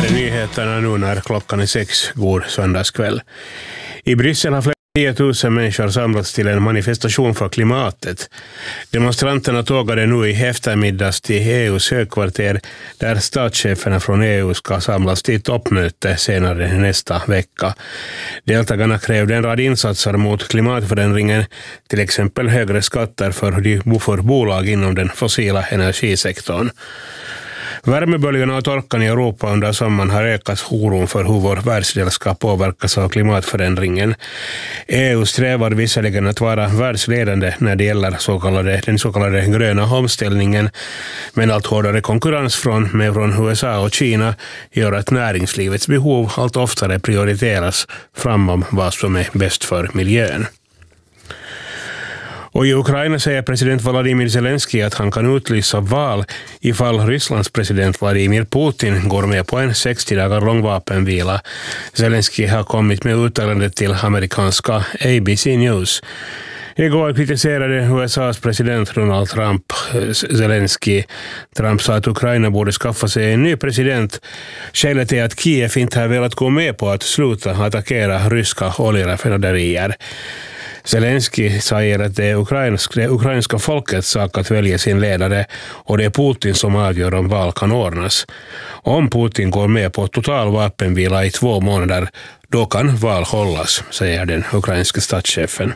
är nyheterna nu när klockan är 6, god söndagskväll. I Bryssel har flera 10 000 människor samlats till en manifestation för klimatet. Demonstranterna tågade nu i eftermiddags till EUs högkvarter där statscheferna från EU ska samlas till toppmöte senare nästa vecka. Deltagarna krävde en rad insatser mot klimatförändringen, till exempel högre skatter för bolag inom den fossila energisektorn. Värmeböljarna och torkan i Europa under sommaren har ökat oron för hur vår världsdel ska påverkas av klimatförändringen. EU strävar visserligen att vara världsledande när det gäller den så kallade gröna omställningen, men allt hårdare konkurrens från USA och Kina gör att näringslivets behov allt oftare prioriteras framom vad som är bäst för miljön. Och i Ukraina säger president Volodymyr Zelensky att han kan utlysa val ifall Rysslands president Vladimir Putin går med på en 60 dagar lång vapenvila. Zelensky har kommit med uttalandet till amerikanska ABC News. Igår kritiserade USAs president Donald Trump Zelensky. Trump sa att Ukraina borde skaffa sig en ny president. Skälet är att Kiev inte har velat gå med på att sluta attackera ryska oljeraffinaderier. Zelensky säger att det är ukrainska folkets sak att välja sin ledare och det är Putin som avgör om val kan ordnas. Om Putin går med på total vapenvila i 2 månader, då kan val hållas, säger den ukrainska statschefen.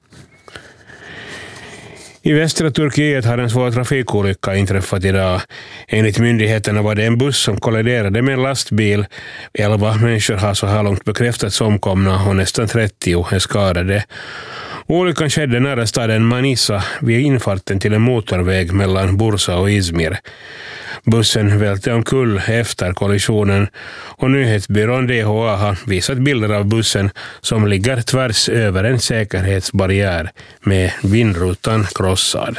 I västra Turkiet har en svår trafikolycka inträffat idag. Enligt myndigheterna var det en buss som kolliderade med en lastbil. 11 människor har så här långt bekräftats omkomna och nästan 30 är skadade. Olyckan skedde nära staden Manisa vid infarten till en motorväg mellan Bursa och Izmir. Bussen välte omkull efter kollisionen och nyhetsbyrån DHA har visat bilder av bussen som ligger tvärs över en säkerhetsbarriär med vindrutan krossad.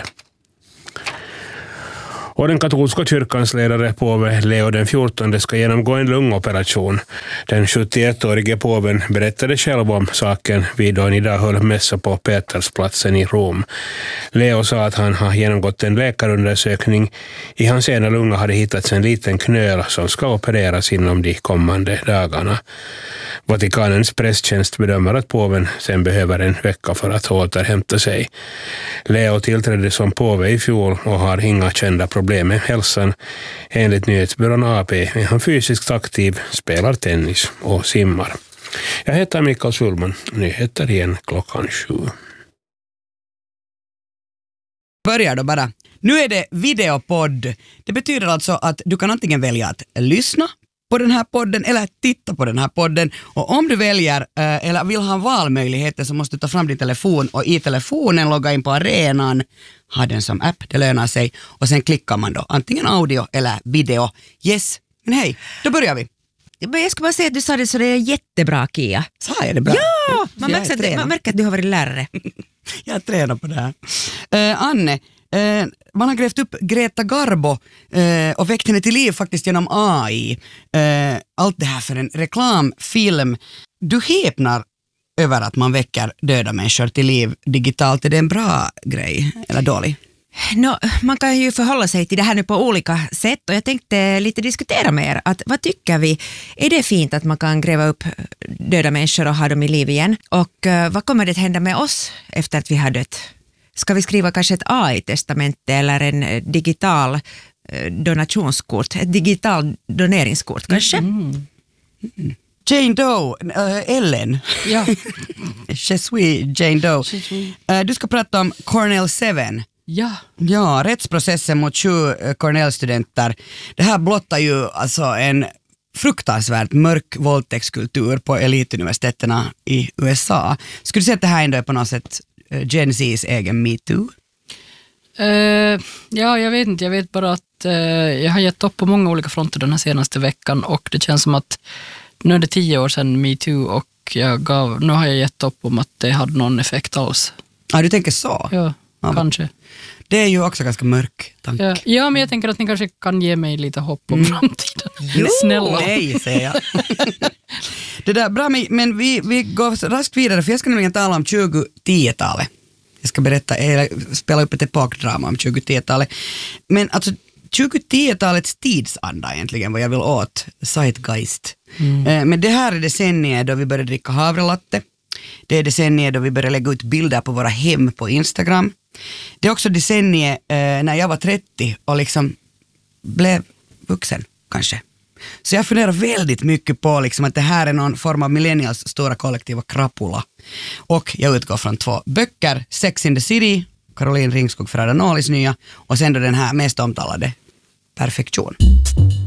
Och den katolska kyrkans ledare påve Leo den 14 ska genomgå en lungoperation. Den 71-årige påven berättade själv om saken vid han idag höll mässa på Petersplatsen i Rom. Leo sa att han har genomgått en läkarundersökning. I hans ena lunga hade hittats en liten knöl som ska opereras inom de kommande dagarna. Vatikanens presstjänst bedömer att påven sen behöver en vecka för att återhämta sig. Leo tillträdde som påve i fjol och har inga kända problem med hälsan. Enligt nyhetsbyrån AP är han fysiskt aktiv, spelar tennis och simmar. Jag heter Mikael Schulman. Nyheter igen klockan 7. Börjar då bara. Nu är det videopodd. Det betyder alltså att du kan antingen välja att lyssna på den här podden eller titta på den här podden. Och om du väljer eller vill ha valmöjligheter så måste du ta fram din telefon och i telefonen logga in på arenan. Ha den som app, det lönar sig. Och sen klickar man då antingen audio eller video. Yes, men hej, då börjar vi. Jag ska bara säga att du sa det så det är jättebra, Kia. Sa jag det bra? Ja, man märker att du har varit lärare. Jag tränar på det här. Anne, man har grävt upp Greta Garbo och väckt henne till liv faktiskt genom AI. Allt det här för en reklamfilm. Du häpnar över att man väcker döda människor till liv digitalt. Är det en bra grej eller dålig? Man kan ju förhålla sig till det här nu på olika sätt och jag tänkte lite diskutera med er att vad tycker vi? Är det fint att man kan gräva upp döda människor och ha dem i liv igen? Och vad kommer det att hända med oss efter att vi har dött? Ska vi skriva kanske ett AI-testamente eller en digital donationskort, ett digital doneringskort kanske? Jane Doe, Ellen. Ja. Je suis Jane Doe. Du ska prata om Cornell 7. Ja, rättsprocessen mot 7 Cornell-studenter. Det här blottar ju alltså en fruktansvärt mörk våldtäktskultur på elituniversiteterna i USA. Skulle du säga att det här ändå är på något sätt Gen Z's egen MeToo? Ja, jag vet inte. Jag vet bara att jag har gett upp på många olika fronter den här senaste veckan och det känns som att nu är det 10 år sedan MeToo och nu har jag gett upp om att det hade någon effekt alls. Ja, du tänker så? Ja, kanske. Det är ju också ganska mörk tanke. Ja, men jag tänker att ni kanske kan ge mig lite hopp om framtiden. Jo, snälla. Nej, säger jag. Det där, bra, men vi går raskt vidare för jag ska nämligen tala om 2010-talet. Jag ska spela upp ett epokdrama om 2010-talet. Men alltså, 2010-talets tidsanda egentligen vad jag vill åt, zeitgeist. Men det här är decenniet då vi började dricka havrelatte. Det är decenniet då vi började lägga ut bilder på våra hem på Instagram. Det är också decenniet när jag var 30 och liksom blev vuxen kanske. Så jag funderar väldigt mycket på liksom att det här är någon form av millennials stora kollektiva krapula. Och jag utgår från 2 böcker, Sex in the City, Caroline Ringskog Ferrada Nålis nya, och sen då den här mest omtalade Perfektion.